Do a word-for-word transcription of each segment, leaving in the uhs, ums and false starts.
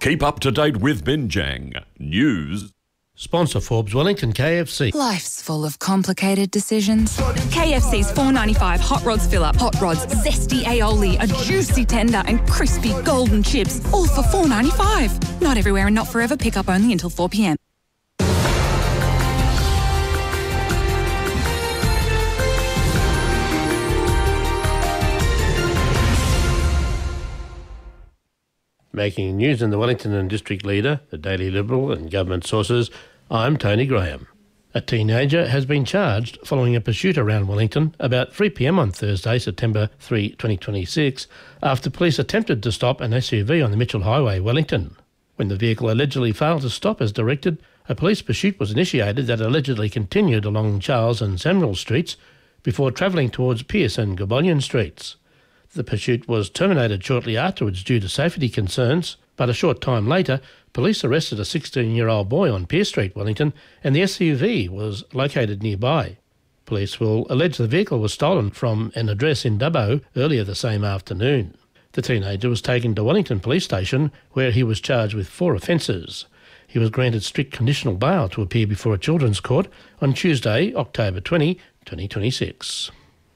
Keep up to date with Binjang News. Sponsor Forbes Wellington K F C. Life's full of complicated decisions. K F C's four ninety-five Hot Rods Fill-Up. Hot Rods, zesty aioli, a juicy tender and crispy golden chips, all for four ninety-five. Not everywhere and not forever. Pick up only until four p m. Making news in the Wellington and District Leader, the Daily Liberal and government sources, I'm Tony Graham. A teenager has been charged following a pursuit around Wellington about three p m on Thursday, September third, twenty twenty-six, after police attempted to stop an S U V on the Mitchell Highway, Wellington. When the vehicle allegedly failed to stop as directed, a police pursuit was initiated that allegedly continued along Charles and Samuel Streets before travelling towards Pearce and Gabonian Streets. The pursuit was terminated shortly afterwards due to safety concerns, but a short time later, police arrested a sixteen-year-old boy on Pearce Street, Wellington, and the S U V was located nearby. Police will allege the vehicle was stolen from an address in Dubbo earlier the same afternoon. The teenager was taken to Wellington Police Station, where he was charged with four offences. He was granted strict conditional bail to appear before a children's court on Tuesday, October twentieth, twenty twenty-six.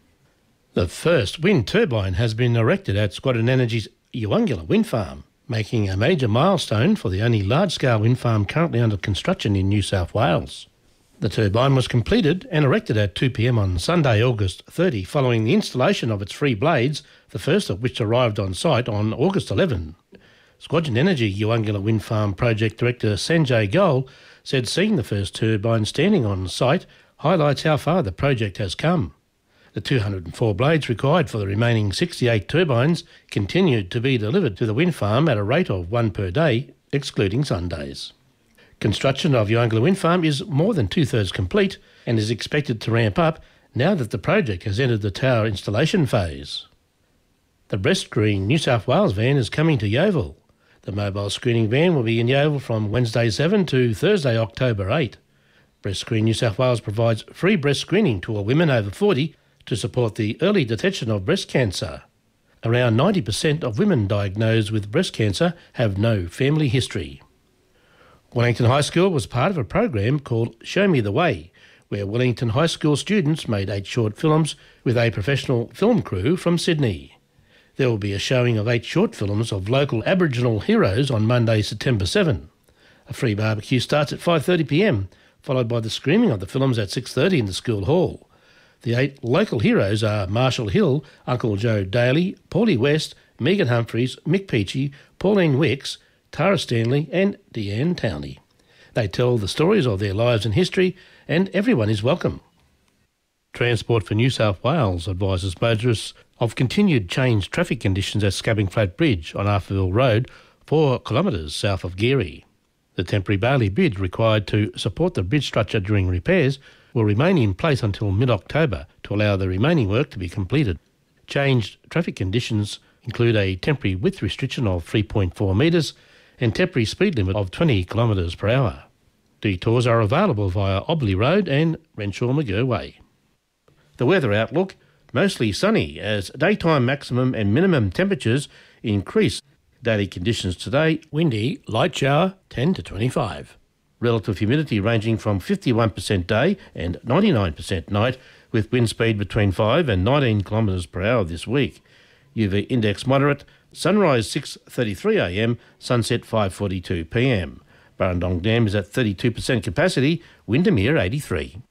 The first wind turbine has been erected at Squadron Energy's Uwangilla wind farm, making a major milestone for the only large-scale wind farm currently under construction in New South Wales. The turbine was completed and erected at two p m on Sunday, August thirtieth, following the installation of its three blades, the first of which arrived on site on August eleventh. Squadron Energy Uwangilla Wind Farm Project Director Sanjay Goel said seeing the first turbine standing on site highlights how far the project has come. The two hundred four blades required for the remaining sixty-eight turbines continued to be delivered to the wind farm at a rate of one per day, excluding Sundays. Construction of Uwangilla Wind Farm is more than two-thirds complete and is expected to ramp up now that the project has entered the tower installation phase. The Breast Screen New South Wales van is coming to Yeovil. The mobile screening van will be in Yeovil from Wednesday seventh to Thursday, October eighth. Breast Screen New South Wales provides free breast screening to all women over forty to support the early detection of breast cancer. Around ninety percent of women diagnosed with breast cancer have no family history. Wellington High School was part of a program called Show Me the Way, where Wellington High School students made eight short films with a professional film crew from Sydney. There will be a showing of eight short films of local Aboriginal heroes on Monday, September seventh. A free barbecue starts at five thirty p m, followed by the screening of the films at six thirty in the school hall. The eight local heroes are Marshall Hill, Uncle Joe Daly, Paulie West, Megan Humphreys, Mick Peachy, Pauline Wicks, Tara Stanley and Deanne Towney. They tell the stories of their lives and history, and everyone is welcome. Transport for New South Wales advises motorists of continued changed traffic conditions at Scabbing Flat Bridge on Arthurville Road, four kilometres south of Geary. The temporary Bailey bid required to support the bridge structure during repairs will remain in place until mid-October to allow the remaining work to be completed. Changed traffic conditions include a temporary width restriction of three point four metres and temporary speed limit of twenty kilometres per hour. Detours are available via Obley Road and Renshaw-McGirr Way. The weather outlook, mostly sunny as daytime maximum and minimum temperatures increase. Daily conditions today, windy, light shower, ten to twenty-five. Relative humidity ranging from fifty-one percent day and ninety-nine percent night, with wind speed between five and nineteen kilometres per hour this week. U V index moderate, sunrise six thirty-three a m, sunset five forty-two p m. Burrendong Dam is at thirty-two percent capacity, Windermere eighty-three.